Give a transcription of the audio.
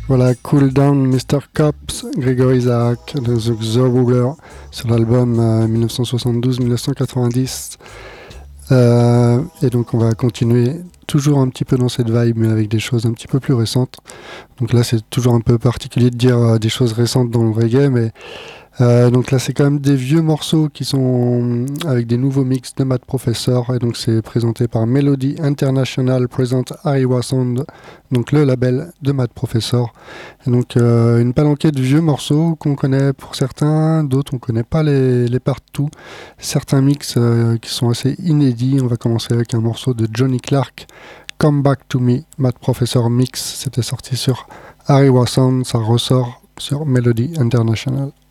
Voilà, Cool Down Mr. Cops, Gregory Isaac, de The Ruler, sur l'album 1972-1990. Et donc on va continuer toujours un petit peu dans cette vibe, mais avec des choses un petit peu plus récentes. Donc là, c'est toujours un peu particulier de dire des choses récentes dans le reggae, mais donc là, c'est quand même des vieux morceaux qui sont avec des nouveaux mix de Matt Professor. Et donc, c'est présenté par Melody International, présente Ariwa Sound, donc le label de Matt Professor. Et donc, une palanquée de vieux morceaux qu'on connaît pour certains, d'autres on connaît pas les partout. Certains mix qui sont assez inédits. On va commencer avec un morceau de Johnny Clark, Come Back to Me, Matt Professor mix. C'était sorti sur Ariwa Sound, ça ressort sur Melody International.